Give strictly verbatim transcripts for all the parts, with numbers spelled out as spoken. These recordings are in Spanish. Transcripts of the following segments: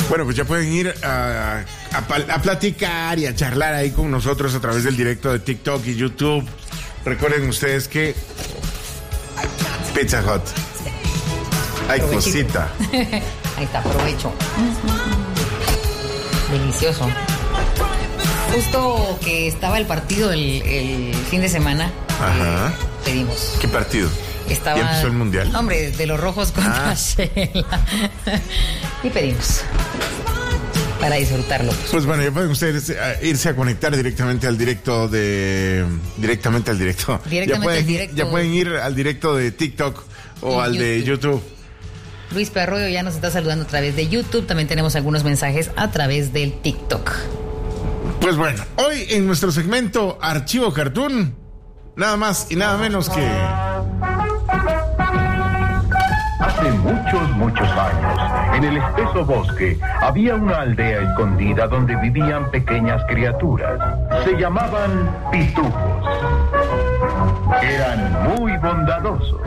Bueno, pues ya pueden ir a, a, a platicar y a charlar ahí con nosotros a través del directo de TikTok y YouTube. Recuerden ustedes que Pizza Hut. Hay cosita. Ahí está, aprovecho. Delicioso. Justo que estaba el partido el, el fin de semana. Ajá. Eh, pedimos. ¿Qué partido? Estaba, ¿Ya empezó el mundial? Hombre, de los rojos contra ah. Shela. Y pedimos. Para disfrutarlo. Pues bueno, ya pueden ustedes irse a conectar directamente al directo de... Directamente al directo. Directamente ya pueden, al directo. Ya pueden ir al directo de TikTok o al YouTube. de YouTube. Luis Perroyo ya nos está saludando a través de YouTube. También tenemos algunos mensajes a través del TikTok. Pues bueno, hoy en nuestro segmento Archivo Cartoon, nada más y nada menos que... Hace muchos, muchos años, en el espeso bosque, había una aldea escondida donde vivían pequeñas criaturas. Se llamaban pitufos. Eran muy bondadosos.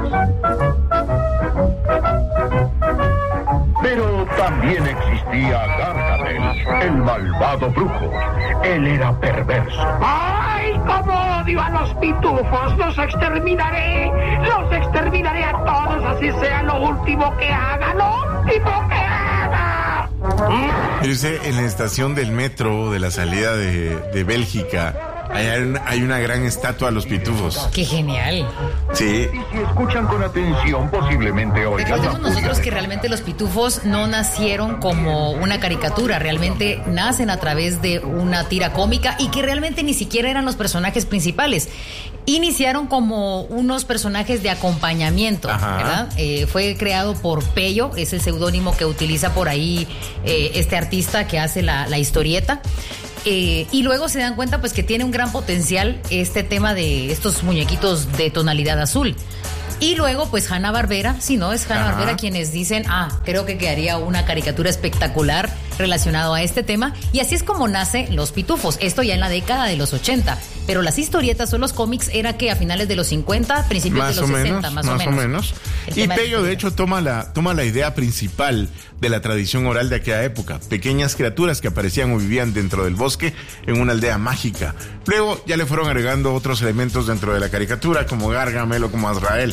Pero también existía Gargamel, el malvado brujo. Él era perverso. ¡Ay, cómo odio a los pitufos! ¡Los exterminaré! ¡Los exterminaré a todos, así sea lo último que haga! ¡Lo último que haga! Dice, en la estación del metro de la salida de, de Bélgica, hay una, hay una gran estatua a los pitufos. ¡Qué genial! Sí. Y si escuchan con atención, posiblemente oigan. Recordemos nosotros que realmente los pitufos no nacieron como una caricatura, realmente nacen a través de una tira cómica y que realmente ni siquiera eran los personajes principales. Iniciaron como unos personajes de acompañamiento, Ajá. ¿verdad? Eh, fue creado por Pello, es el seudónimo que utiliza por ahí eh, este artista que hace la, la historieta. Eh, y luego se dan cuenta pues que tiene un gran potencial este tema de estos muñequitos de tonalidad azul. Y luego, pues, Hanna-Barbera, si no, es Hanna-Barbera quienes dicen, ah, creo que quedaría una caricatura espectacular relacionado a este tema. Y así es como nace Los Pitufos, esto ya en la década de los ochenta. Pero las historietas o los cómics era que a finales de los cincuenta, principios más de los o sesenta, menos, más, más o menos. O menos. Y Pello, de hecho, toma la, toma la idea principal de la tradición oral de aquella época. Pequeñas criaturas que aparecían o vivían dentro del bosque en una aldea mágica. Luego ya le fueron agregando otros elementos dentro de la caricatura, como Gargamel o como Azrael.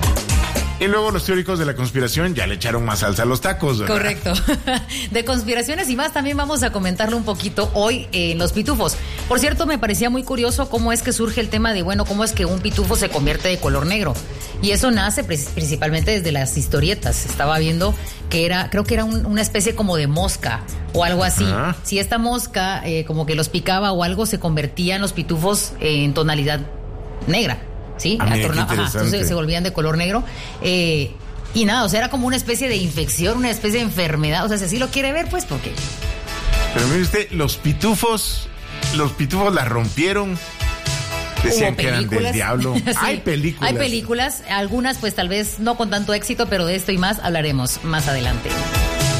Y luego los teóricos de la conspiración ya le echaron más salsa a los tacos, ¿verdad? Correcto. De conspiraciones y más también vamos a comentarlo un poquito hoy en Los Pitufos. Por cierto, me parecía muy curioso cómo es que surge el tema de, bueno, cómo es que un pitufo se convierte de color negro. Y eso nace principalmente desde las historietas. Estaba viendo que era, creo que era un, una especie como de mosca o algo así. Ah. Si esta mosca eh, como que los picaba o algo, se convertían los pitufos en tonalidad negra. Sí, ah, mira, Ajá, entonces se volvían de color negro. Eh, y nada, o sea, era como una especie de infección, una especie de enfermedad. O sea, si así lo quiere ver, pues, ¿por qué? Pero mire usted, los pitufos, los pitufos la rompieron. Decían que eran del diablo. Sí, hay películas. Hay películas, algunas pues tal vez no con tanto éxito, pero de esto y más hablaremos más adelante.